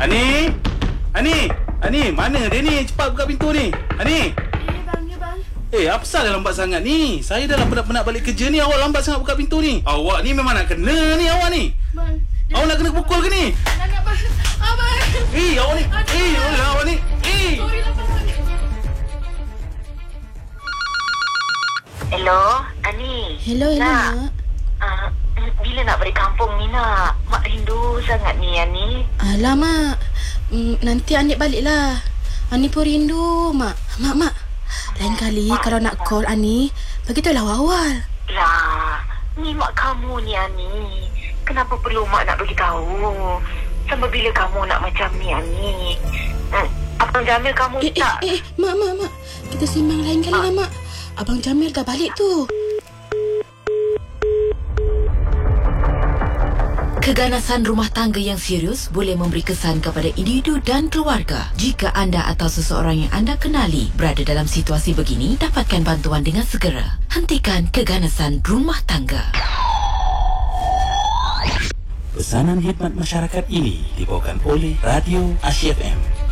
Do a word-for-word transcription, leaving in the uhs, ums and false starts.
Ani? Ani? Ani, mana dia ni? Cepat buka pintu ni. Ani? Ya bang, ya bang. Eh, apa salah lambat sangat ni? Saya dah penat-penat balik kerja ni. Awak lambat sangat buka pintu ni. Awak ni memang nak kena ni awak ni. Bang. Awak nak kena pukul ke ni? Nak nak bang. Abang. Eh, awak ni. Eh, awak ni. Eh. Sorry lah bang. Hello, Ani. Hello, hello, nak. Mak. Uh, bila nak balik kampung ni nak? Mak rindu sangat ni, Ani. Alah, Mak. Mm, nanti Anik baliklah. Ani pun rindu, Mak. Mak, Mak. Lain kali mak, kalau nak call Ani, beritahulah awal-awal. Lah, ni mak kamu ni, Ani. Kenapa perlu mak nak beritahu? Sampai bila kamu nak macam ni, Ani? Hmm, Abang Jamil kamu Eh, tak? eh, eh, Mak, Mak, Mak. Kita sembang lain kali lah, Mak. Abang Jamil dah balik tu. Keganasan rumah tangga yang serius boleh memberi kesan kepada individu dan keluarga. Jika anda atau seseorang yang anda kenali berada dalam situasi begini, dapatkan bantuan dengan segera. Hentikan keganasan rumah tangga. Pesanan khidmat masyarakat ini dibawakan oleh Radio Asia F M.